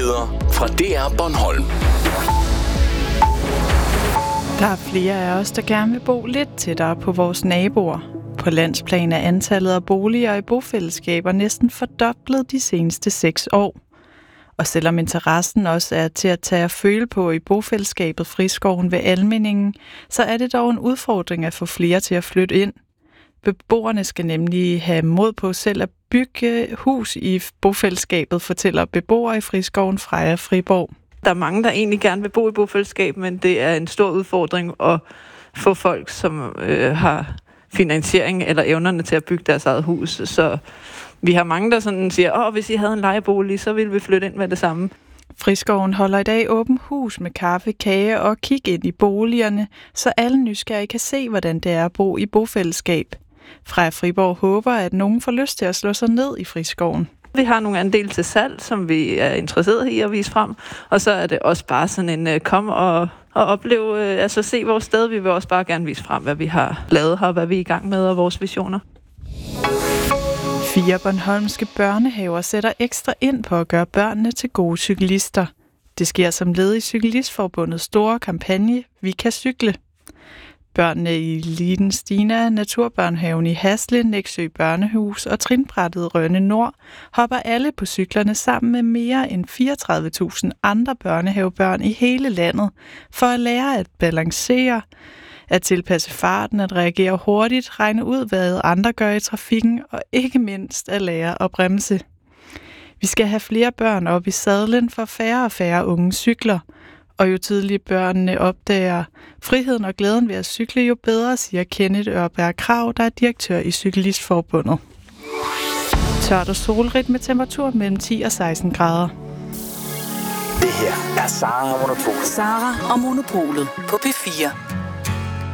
Nyheder fra DR Bornholm. Der er flere af os, der gerne vil bo lidt tættere på vores naboer. På landsplan er antallet af boliger i bofællesskaber næsten fordoblet de seneste 6 år. Og selvom interessen også er til at tage og føle på i bofællesskabet Friskoven ved Almindingen, så er det dog en udfordring at få flere til at flytte ind. Beboerne skal nemlig have mod på selv at bygge hus i bofællesskabet, fortæller beboere i Friskoven Freja Friborg. Der er mange, der egentlig gerne vil bo i bofællesskab, men det er en stor udfordring at få folk, som har finansiering eller evnerne til at bygge deres eget hus. Så vi har mange, der sådan siger, hvis I havde en lejebolig, så ville vi flytte ind med det samme. Friskoven holder i dag åben hus med kaffe, kage og kig ind i boligerne, så alle nysgerrige kan se, hvordan det er at bo i bofællesskab. Freja Friborg håber, at nogen får lyst til at slå sig ned i Friskoven. Vi har nogle andele til salg, som vi er interesseret i at vise frem, og så er det også bare sådan en kom og opleve, se vores sted. Vi vil også bare gerne vise frem, hvad vi har lavet her, hvad vi er i gang med og vores visioner. 4 bornholmske børnehaver sætter ekstra ind på at gøre børnene til gode cyklister. Det sker som led i Cyklistforbundets store kampagne Vi kan cykle. Børnene i Liden Stina, Naturbørnehaven i Hasle, Nexø Børnehus og Trinbrættet Rønne Nord hopper alle på cyklerne sammen med mere end 34.000 andre børnehavebørn i hele landet for at lære at balancere, at tilpasse farten, at reagere hurtigt, regne ud, hvad andre gør i trafikken og ikke mindst at lære at bremse. Vi skal have flere børn op i sadlen for færre og færre unge cykler. Og jo tidligere børnene opdager friheden og glæden ved at cykle, jo bedre, siger Kenneth Ørberg Krag, der er direktør i Cyklistforbundet. Tørt og solrigt med temperatur mellem 10 og 16 grader. Det her er Sara og Monopolet. Sara og Monopolet på P4.